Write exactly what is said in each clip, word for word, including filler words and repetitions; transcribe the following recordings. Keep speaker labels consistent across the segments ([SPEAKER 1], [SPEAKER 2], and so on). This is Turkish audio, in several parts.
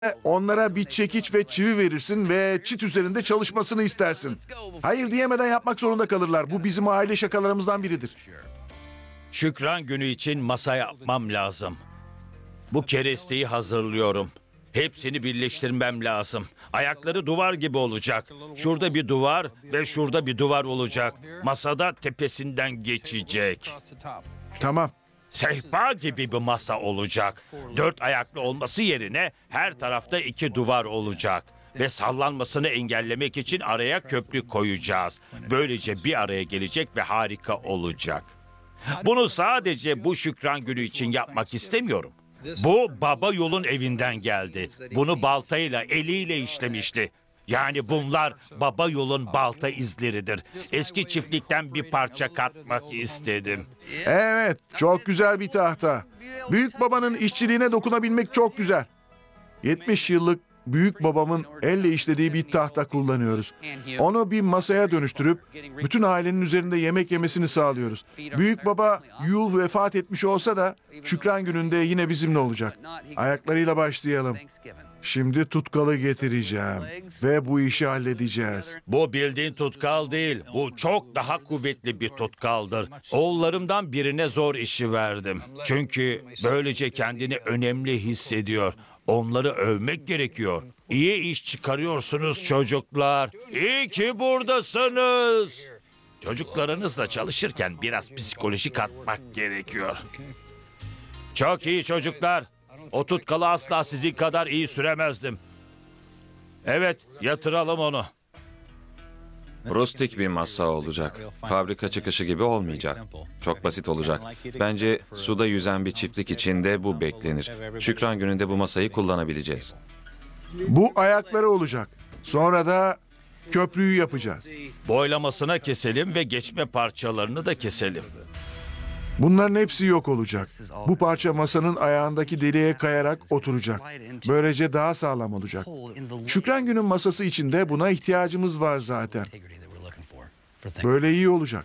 [SPEAKER 1] onlara bir çekiç ve çivi verirsin ve çit üzerinde çalışmasını istersin. Hayır diyemeden yapmak zorunda kalırlar. Bu bizim aile şakalarımızdan biridir.
[SPEAKER 2] Şükran günü için masa yapmam lazım. Bu keresteyi hazırlıyorum. Hepsini birleştirmem lazım. Ayakları duvar gibi olacak. Şurada bir duvar ve şurada bir duvar olacak. Masada tepesinden geçecek.
[SPEAKER 1] Tamam.
[SPEAKER 2] Sehpa gibi bir masa olacak. Dört ayaklı olması yerine her tarafta iki duvar olacak. Ve sallanmasını engellemek için araya köprü koyacağız. Böylece bir araya gelecek ve harika olacak. Bunu sadece bu Şükran günü için yapmak istemiyorum. Bu baba yolun evinden geldi. Bunu baltayla, eliyle işlemişti. Yani bunlar baba yolun balta izleridir. Eski çiftlikten bir parça katmak istedim.
[SPEAKER 1] Evet, çok güzel bir tahta. Büyük babanın işçiliğine dokunabilmek çok güzel. yetmiş yıllık büyük babamın elle işlediği bir tahta kullanıyoruz. Onu bir masaya dönüştürüp bütün ailenin üzerinde yemek yemesini sağlıyoruz. Büyük baba Yul vefat etmiş olsa da Şükran gününde yine bizimle olacak. Ayaklarıyla başlayalım. Şimdi tutkalı getireceğim ve bu işi halledeceğiz.
[SPEAKER 2] Bu bildiğin tutkal değil. Bu çok daha kuvvetli bir tutkaldır. Oğullarımdan birine zor işi verdim. Çünkü böylece kendini önemli hissediyor. Onları övmek gerekiyor. İyi iş çıkarıyorsunuz çocuklar. İyi ki buradasınız. Çocuklarınızla çalışırken biraz psikoloji katmak gerekiyor. Çok iyi çocuklar. O tutkalı asla sizin kadar iyi süremezdim. Evet, yatıralım onu.
[SPEAKER 3] Rustik bir masa olacak. Fabrika çıkışı gibi olmayacak. Çok basit olacak. Bence suda yüzen bir çiftlik için de bu beklenir. Şükran gününde bu masayı kullanabileceğiz.
[SPEAKER 1] Bu ayakları olacak. Sonra da köprüyü yapacağız.
[SPEAKER 2] Boylamasına keselim ve geçme parçalarını da keselim.
[SPEAKER 1] Bunların hepsi yok olacak. Bu parça masanın ayağındaki deliğe kayarak oturacak. Böylece daha sağlam olacak. Şükran günün masası için de buna ihtiyacımız var zaten. Böyle iyi olacak.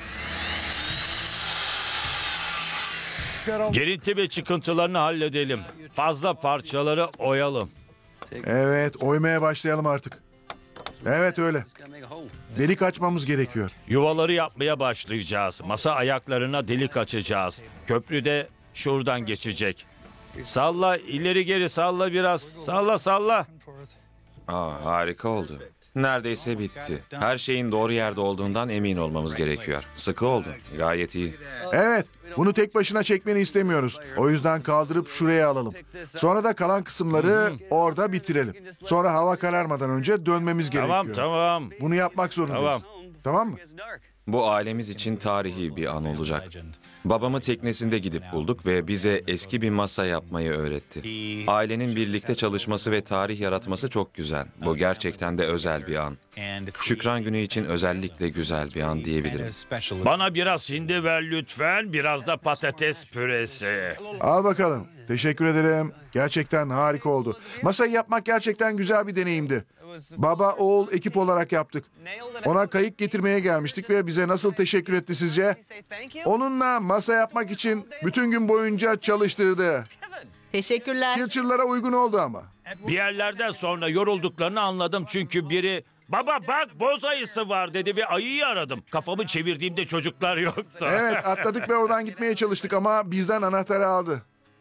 [SPEAKER 2] Girinti ve çıkıntılarını halledelim. Fazla parçaları oyalım.
[SPEAKER 1] Evet, oymaya başlayalım artık. Evet öyle. Delik açmamız gerekiyor.
[SPEAKER 2] Yuvaları yapmaya başlayacağız. Masa ayaklarına delik açacağız. Köprü de şuradan geçecek. Salla, ileri geri salla biraz. Salla salla.
[SPEAKER 3] Aa, harika oldu. Neredeyse bitti. Her şeyin doğru yerde olduğundan emin olmamız gerekiyor. Sıkı oldu. Gayet iyi.
[SPEAKER 1] Evet, bunu tek başına çekmeni istemiyoruz. O yüzden kaldırıp şuraya alalım. Sonra da kalan kısımları orada bitirelim. Sonra hava kararmadan önce dönmemiz gerekiyor.
[SPEAKER 2] Tamam tamam.
[SPEAKER 1] Bunu yapmak zorundayız.
[SPEAKER 2] Tamam.
[SPEAKER 1] Tamam mı?
[SPEAKER 3] Bu ailemiz için tarihi bir an olacak. Babamı teknesinde gidip bulduk ve bize eski bir masa yapmayı öğretti. Ailenin birlikte çalışması ve tarih yaratması çok güzel. Bu gerçekten de özel bir an. Şükran günü için özellikle güzel bir an diyebilirim.
[SPEAKER 2] Bana biraz hindi ver lütfen. Biraz da patates püresi.
[SPEAKER 1] Al bakalım. Teşekkür ederim. Gerçekten harika oldu. Masayı yapmak gerçekten güzel bir deneyimdi. Baba, oğul ekip olarak yaptık. Ona kayık getirmeye gelmiştik ve bize nasıl teşekkür etti sizce? Onunla masa yapmak için bütün gün boyunca çalıştırdı.
[SPEAKER 4] Teşekkürler.
[SPEAKER 1] Kilcher'lara uygun oldu ama.
[SPEAKER 2] Bir yerlerden sonra yorulduklarını anladım çünkü biri "Baba bak boz ayısı var" dedi ve ayıyı aradım. Kafamı çevirdiğimde çocuklar yoktu.
[SPEAKER 1] Evet, atladık ve oradan gitmeye çalıştık ama bizden anahtarı aldı.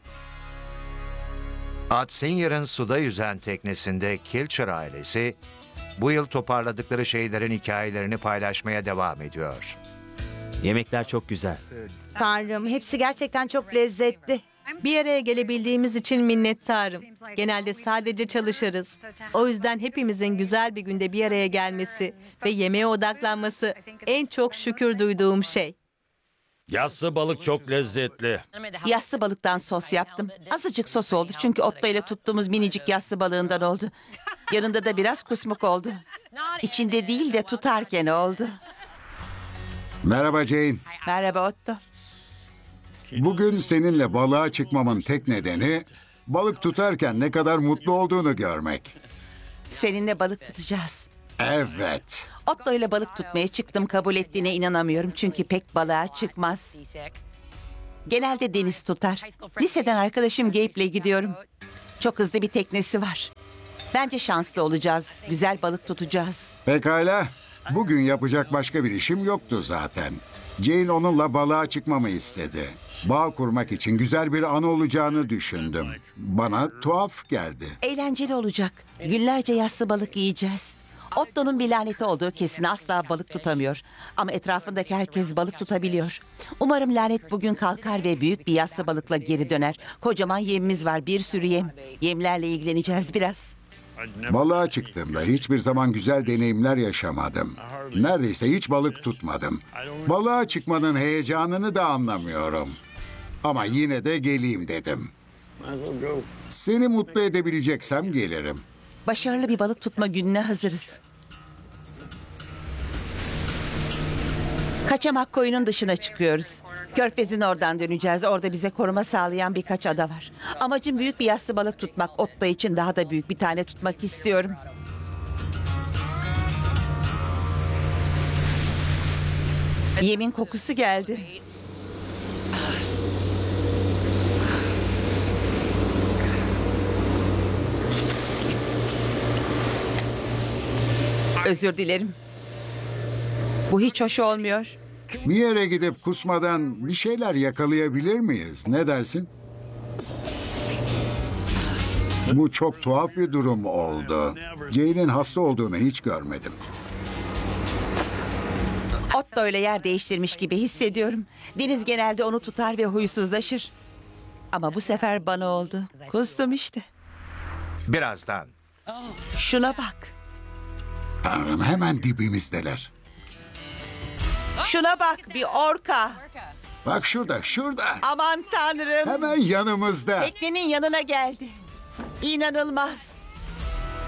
[SPEAKER 5] Adsenior'ın suda yüzen teknesinde Kilcher ailesi bu yıl toparladıkları şeylerin hikayelerini paylaşmaya devam ediyor.
[SPEAKER 6] Yemekler çok güzel.
[SPEAKER 4] Tanrım, hepsi gerçekten çok lezzetli. Bir araya gelebildiğimiz için minnettarım. Genelde sadece çalışırız. O yüzden hepimizin güzel bir günde bir araya gelmesi ve yemeğe odaklanması en çok şükür duyduğum şey.
[SPEAKER 2] Yassı balık çok lezzetli.
[SPEAKER 7] Yassı balıktan sos yaptım. Azıcık sos oldu çünkü Otto ile tuttuğumuz minicik yassı balığından oldu. Yanında da biraz kusmuk oldu. İçinde değil de tutarken oldu.
[SPEAKER 8] Merhaba Jane.
[SPEAKER 7] Merhaba Otto.
[SPEAKER 8] Bugün seninle balığa çıkmamın tek nedeni balık tutarken ne kadar mutlu olduğunu görmek.
[SPEAKER 7] Seninle balık tutacağız.
[SPEAKER 8] Evet.
[SPEAKER 7] Otto ile balık tutmaya çıktım, kabul ettiğine inanamıyorum çünkü pek balığa çıkmaz. Genelde deniz tutar. Liseden arkadaşım Gabe'le gidiyorum. Çok hızlı bir teknesi var. Bence şanslı olacağız. Güzel balık tutacağız.
[SPEAKER 8] Pekala. Bugün yapacak başka bir işim yoktu zaten. Jane onunla balığa çıkmamı istedi. Bağ kurmak için güzel bir an olacağını düşündüm. Bana tuhaf geldi.
[SPEAKER 7] Eğlenceli olacak. Günlerce yassı balık yiyeceğiz. Otto'nun bir laneti olduğu kesin, asla balık tutamıyor. Ama etrafındaki herkes balık tutabiliyor. Umarım lanet bugün kalkar ve büyük bir yassı balıkla geri döner. Kocaman yemimiz var, bir sürü yem. Yemlerle ilgileneceğiz biraz.
[SPEAKER 8] Balığa çıktığımda hiçbir zaman güzel deneyimler yaşamadım. Neredeyse hiç balık tutmadım. Balığa çıkmanın heyecanını da anlamıyorum. Ama yine de geleyim dedim. Seni mutlu edebileceksem gelirim.
[SPEAKER 7] Başarılı bir balık tutma gününe hazırız. Kaçamak koyunun dışına çıkıyoruz. Körfezin oradan döneceğiz. Orada bize koruma sağlayan birkaç ada var. Amacım büyük bir yassı balık tutmak. Otto için daha da büyük bir tane tutmak istiyorum. Yemin kokusu geldi. Özür dilerim. Bu hiç hoş olmuyor.
[SPEAKER 8] Bir yere gidip kusmadan bir şeyler yakalayabilir miyiz? Ne dersin? Bu çok tuhaf bir durum oldu. Jane'in hasta olduğunu hiç görmedim.
[SPEAKER 7] Otto öyle yer değiştirmiş gibi hissediyorum. Deniz genelde onu tutar ve huysuzlaşır. Ama bu sefer bana oldu. Kustum işte.
[SPEAKER 5] Birazdan.
[SPEAKER 7] Şuna bak.
[SPEAKER 8] Tanrım, hemen dibimizdeler.
[SPEAKER 7] Şuna bak, bir orka.
[SPEAKER 8] Bak şurada, şurada.
[SPEAKER 7] Aman tanrım.
[SPEAKER 8] Hemen yanımızda.
[SPEAKER 7] Teknenin yanına geldi. İnanılmaz.